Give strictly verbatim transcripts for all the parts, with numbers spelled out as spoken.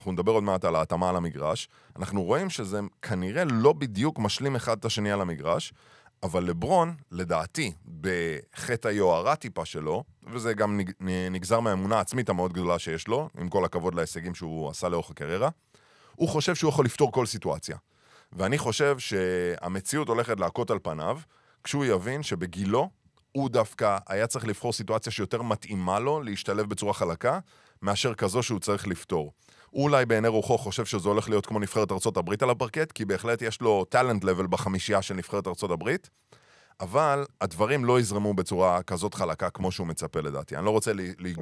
אנחנו נדבר עוד מעט על ההתאמה על המגרש, אנחנו רואים שזה כנראה לא בדיוק משלים אחד את השני על המגרש, אבל לברון, לדעתי, בחטא היוהרה טיפה שלו, וזה גם נגזר מהאמונה העצמית המאוד גדולה שיש לו, עם כל הכבוד להישגים שהוא עשה לאורך הקריירה, הוא חושב שהוא יכול לפתור כל סיטואציה. ואני חושב שהמציאות הולכת להכות על פניו, כשהוא יבין שבגילו הוא דווקא היה צריך לבחור סיטואציה שיותר מתאימה לו להשתלב בצורה חלקה, מאשר כזו שהוא צריך לפתור. הוא אולי בעיני רוחו חושב שזה הולך להיות כמו נבחרת ארצות הברית על הפרקט, כי בהחלט יש לו טלנט לבל בחמישייה של נבחרת ארצות הברית, אבל הדברים לא יזרמו בצורה כזאת חלקה כמו שהוא מצפה לדעתי. אני לא רוצה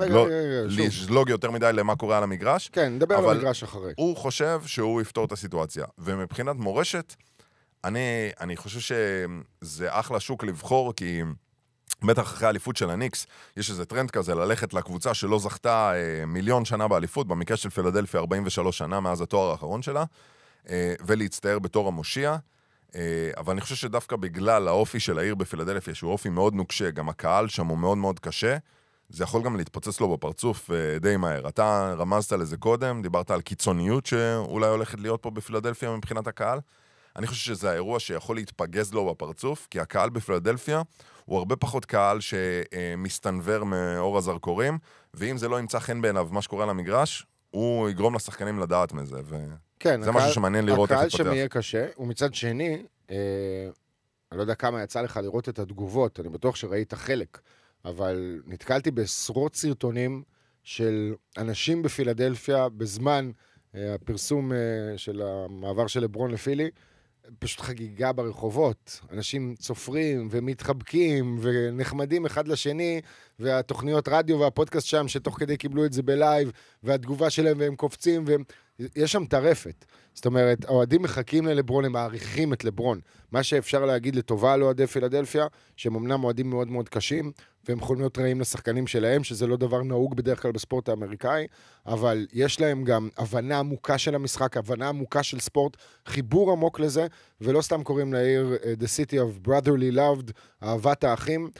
לשלוג יותר מדי למה קורה על המגרש, כן, נדבר על המגרש אחרי. הוא חושב שהוא יפתור את הסיטואציה. ומבחינת מורשת, אני, אני חושב שזה אחלה שוק לבחור, כי בטח אחרי האליפות של הניקס, יש איזה טרנד כזה ללכת לקבוצה שלא זכתה אה, מיליון שנה באליפות, במקרה של פילדלפיה ארבעים ושלוש שנה מאז התואר האחרון שלה, אה, ולהצטער בתור המושיע. אה, אבל אני חושב שדווקא בגלל האופי של העיר בפילדלפיה, שהוא אופי מאוד נוקשה, גם הקהל שם הוא מאוד מאוד קשה, זה יכול גם להתפוצץ לו בפרצוף אה, די מהר. אתה רמזת לזה קודם, דיברת על קיצוניות שאולי הולכת להיות פה בפילדלפיה מבחינת הקהל. אני חושב שזה האירוע שיכול להתפגז לו בפרצוף, כי הקהל בפילדלפיה הוא הרבה פחות קהל שמסתנבר מאור הזרקורים, ואם זה לא ימצא חן בעיניו מה שקורה למגרש, הוא יגרום לשחקנים לדעת מזה, וזה כן, משהו הקהל, שמעניין לראות איך התפתח. הקהל שם יהיה קשה, ומצד שני, אה, אני לא יודע כמה יצא לך לראות את התגובות, אני בטוח שראית חלק, אבל נתקלתי בעשרות סרטונים של אנשים בפילדלפיה, בזמן אה, הפרסום אה, של המעבר של לברון לפילי, פשוט חגיגה ברחובות, אנשים צופרים ומתחבקים ונחמדים אחד לשני, והתוכניות רדיו והפודקאסט שם שתוך כדי קיבלו את זה בלייב, והתגובה שלהם והם קופצים, ויש שם טרפת. זאת אומרת, האוהדים מחכים ללברון, הם מעריכים את לברון. מה שאפשר להגיד לטובה על אוהדי פילדלפיה, שהם אמנם אוהדים מאוד מאוד קשים, והם יכולים להיות רעים לשחקנים שלהם, שזה לא דבר נהוג בדרך כלל בספורט האמריקאי, אבל יש להם גם הבנה עמוקה של המשחק, הבנה עמוקה של ספורט, חיבור עמוק לזה, ולא סתם קוראים לעיר The City of Brotherly Loved, אהבת האחים,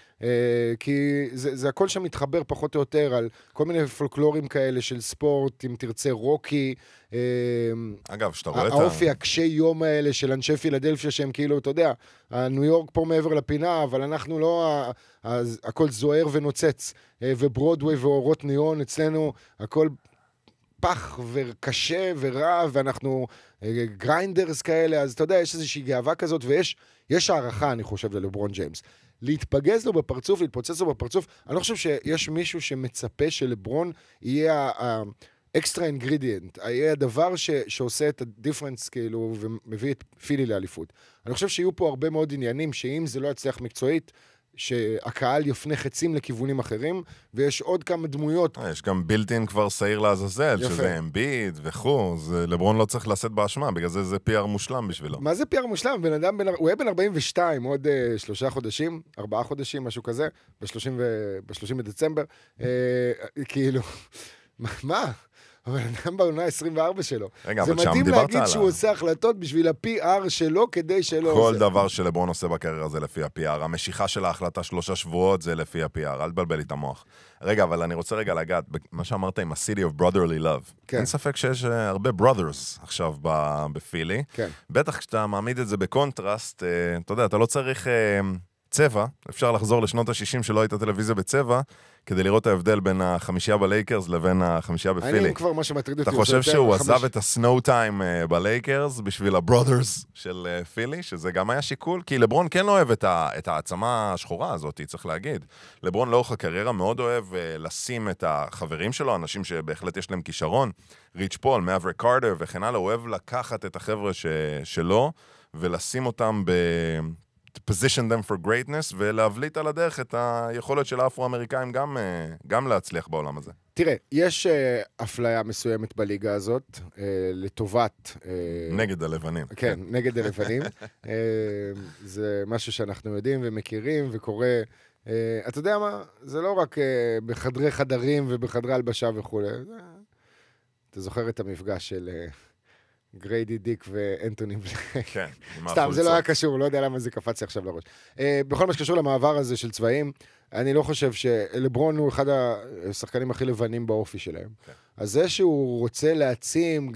כי זה, זה הכל שם מתחבר פחות או יותר על כל מיני פולקלורים כאלה של ספורט, אם תרצה רוקי, אגב, שאתה רואה את האופי הקשי יום האלה של אנשי פילדלפיה שהם כאילו, אתה יודע, ניו יורק פה מעבר לפינה, אבל אנחנו לא, אז הכל זוהר ונוצץ, וברודווי ואורות ניאון, אצלנו הכל פח וקשה ורע, ואנחנו גריינדרס כאלה, אז אתה יודע, יש איזושהי גאווה כזאת, ויש יש הערכה, אני חושב, ללברון ג'יימס. להתפגז לו בפרצוף, להתפוצץ לו בפרצוף, אני לא חושב שיש מישהו שמצפה שלברון יהיה האקסטרה אינגרידיאנט, יהיה הדבר ש, שעושה את הדיפרנס, כאילו, ומביא את פילי לאליפות. אני חושב שיהיו פה הרבה מאוד עניינים, שאם זה לא יצליח מקצועית, שהקהל יפנה חצים לכיוונים אחרים, ויש עוד כמה דמויות. יש גם בילטין כבר שעיר לעזאזל, שזה אמביד וכו', לברון לא צריך לשאת באשמה, בגלל זה זה פי אר מושלם בשבילו. מה זה פי אר מושלם? בן אדם, הוא היה בן ארבעים ושתיים, עוד שלושה חודשים, ארבעה חודשים, משהו כזה, ב-שלושים בדצמבר, כאילו, מה? אבל אדם בעונה עשרים וארבע שלו. רגע, זה אבל מדהים להגיד שהוא עושה החלטות בשביל ה-פי אר שלו, כדי שלא... כל דבר שלברון עושה בקריירה זה לפי ה-פי אר. המשיכה של ההחלטה שלושה שבועות זה לפי ה-פי אר. אל תבלבל לי את המוח. רגע, אבל אני רוצה רגע לגעת, מה שאמרת עם ה-City of Brotherly Love. כן. אין ספק שיש הרבה brothers עכשיו בפילי. כן. בטח כשאתה מעמיד את זה בקונטרסט, אתה יודע, אתה לא צריך צבע. אפשר לחזור לשנות ה-שישים שלא הייתה טלוויזיה בצבע, כדי לראות ההבדל בין החמישייה בלייקרס לבין החמישייה בפילי. אני כבר מה שמטריד אותי. אתה חושב שהוא עזב את הסנואו טיים בלייקרס בשביל הברוברס של פילי, שזה גם היה שיקול? כי לברון כן לא אוהב את העצמה השחורה הזאת, צריך להגיד. לברון לאורך הקריירה מאוד אוהב לשים את החברים שלו, אנשים שבהחלט יש להם כישרון, ריץ' פול, מאבריק קארטר וכן הלאה, הוא אוהב לקחת את החבר'ה שלו ולשים אותם ב... position them for greatness, ולהבליט על הדרך את היכולת של האפרו-אמריקאים גם, גם להצליח בעולם הזה. תראה, יש uh, אפליה מסוימת בליגה הזאת, uh, לטובת... Uh, נגד הלבנים. כן, נגד הלבנים. uh, זה משהו שאנחנו יודעים ומכירים וקורה... Uh, אתה יודע מה? זה לא רק uh, בחדרי חדרים ובחדרי הלבשה וכו'. אתה זוכר את המפגש של... Uh, גריידי דיק ואנטוני בלק. כן. סתם, זה לא היה קשור, לא יודע למה זה קפץ לי עכשיו לראש. בכל מה שקשור למעבר הזה של צבעים, אני לא חושב שלברון הוא אחד השחקנים הכי לבנים באופי שלהם. אז זה שהוא רוצה להעצים